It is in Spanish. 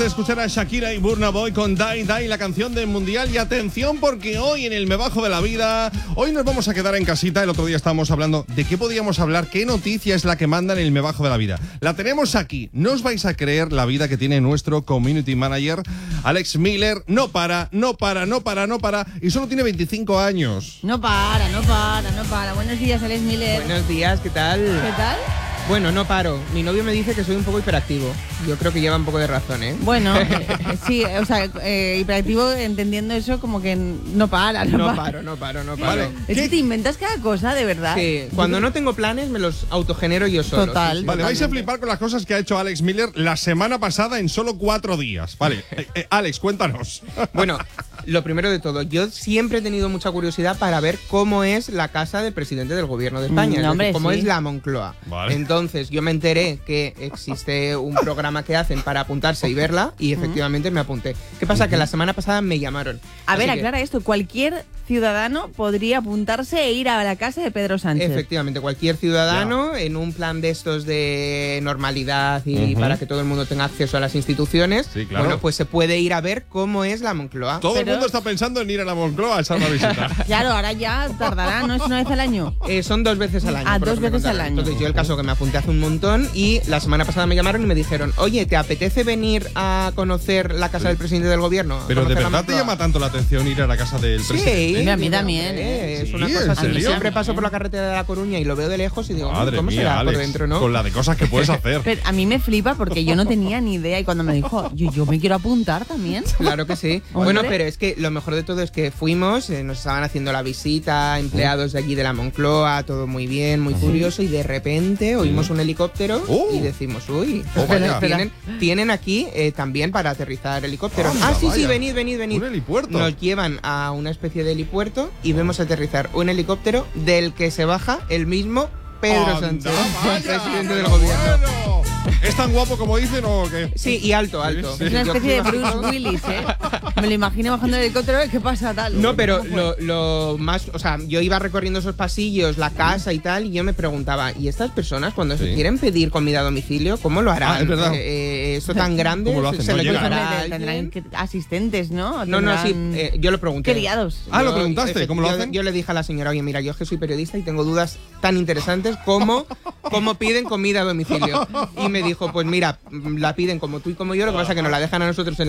de escuchar a Shakira y Burna Boy con Die Die, la canción del Mundial. Y atención, porque hoy en el Me Bajo de la Vida, hoy nos vamos a quedar en casita. El otro día estábamos hablando de qué podíamos hablar, qué noticia es la que mandan en el Me Bajo de la Vida. La tenemos aquí. No os vais a creer la vida que tiene nuestro community manager, Alex Miller. No para. Y solo tiene 25 años. No para. Buenos días, Alex Miller. Buenos días, ¿qué tal? ¿Qué tal? Bueno, no paro. Mi novio me dice que soy un poco hiperactivo. Yo creo que lleva un poco de razón, ¿eh? Bueno, sí, o sea, hiperactivo entendiendo eso como que no para. No paro. Vale. Es que te inventas cada cosa, de verdad. Sí, cuando no tengo planes me los autogenero yo solo. Total. Sí. Vale, vais a flipar con las cosas que ha hecho Alex Miller la semana pasada en solo 4 días. Vale, Alex, cuéntanos. Bueno, lo primero de todo, yo siempre he tenido mucha curiosidad para ver cómo es la casa del presidente del gobierno de España, es decir, cómo es la Moncloa. Vale. Entonces yo me enteré que existe un programa que hacen para apuntarse y verla y efectivamente me apunté. ¿Qué pasa? Que la semana pasada me llamaron. A ver, Así aclara esto. Cualquier ciudadano podría apuntarse e ir a la casa de Pedro Sánchez. Efectivamente, cualquier ciudadano en un plan de estos de normalidad y para que todo el mundo tenga acceso a las instituciones, Sí, claro. bueno, pues se puede ir a ver cómo es la Moncloa. Todo el mundo está pensando en ir a la Moncloa a echar una visita. Claro, ahora ya tardará, ¿no? Es una vez al año. Son 2 veces al año. Ah, por lo 2 que me veces al contaron. año. Entonces yo el caso que me apunté hace un montón y la semana pasada me llamaron y me dijeron, oye, ¿te apetece venir a conocer la casa del presidente del gobierno? Pero ¿de ¿Conocer la verdad te Moncloa? ama tanto la atención ir a la casa del presidente? Sí, a mí también, Es Sí, una ¿en cosa así. serio? Siempre paso por la carretera de La Coruña y lo veo de lejos y digo, Madre ¿cómo mía, será Alex, por dentro, no? con la de cosas que puedes hacer. Pero a mí me flipa porque yo no tenía ni idea y cuando me dijo, yo me quiero apuntar también. Claro que sí. Hombre. Bueno, pero es que lo mejor de todo es que fuimos, nos estaban haciendo la visita, empleados de allí de la Moncloa, todo muy bien, muy curioso, y de repente oímos un helicóptero y decimos, uy, vaya. tienen aquí también para aterrizar helicópteros. Anda, Sí, vaya. venid. Un helipuerto. Nos llevan a una especie de helipuerto y vemos aterrizar un helicóptero del que se baja el mismo Pedro Anda, Sánchez, vaya, presidente del pero gobierno. bueno. ¿Es tan guapo como dicen o qué? Sí, y alto. Sí. Es una Yo especie de fui Bruce bajando- Willis, ¿eh? Me lo imagino bajando el helicóptero, ¿qué pasa tal? No, pero ¿Cómo fue? lo más, o sea, yo iba recorriendo esos pasillos, la casa y tal, y yo me preguntaba, ¿y estas personas cuando se quieren pedir comida a domicilio, cómo lo harán? Ah, es verdad. Eso tan grande, ¿Cómo lo hacen? se No lo llegan. llevará Tendrán alguien? asistentes, ¿no? No, sí, Tendrán yo lo pregunté. criados. Ah, ¿lo Yo, preguntaste? ¿Cómo lo hacen? Yo le dije a la señora, oye, mira, yo es que soy periodista y tengo dudas tan interesantes como cómo piden comida a domicilio. Y me dijo, pues mira, la piden como tú y como yo, lo que pasa es que nos la dejan a nosotros en